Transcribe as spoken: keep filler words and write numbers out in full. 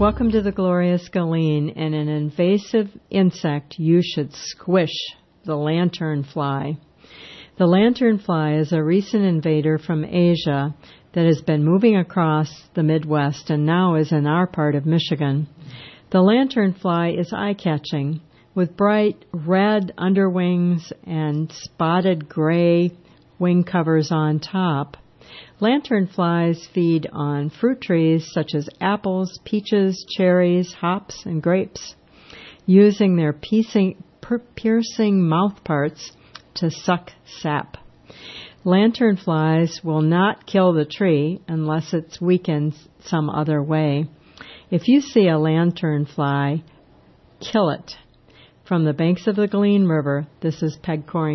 Welcome to the Glorious Galeen, and an invasive insect you should squish, the lanternfly. The lanternfly is a recent invader from Asia that has been moving across the Midwest and now is in our part of Michigan. The lanternfly is eye-catching, with bright red underwings and spotted gray wing covers on top. Lanternflies feed on fruit trees such as apples, peaches, cherries, hops, and grapes, using their piercing, piercing mouthparts to suck sap. Lanternflies will not kill the tree unless it's weakened some other way. If you see a lanternfly, kill it. From the banks of the Galeen River, this is Peg Coring.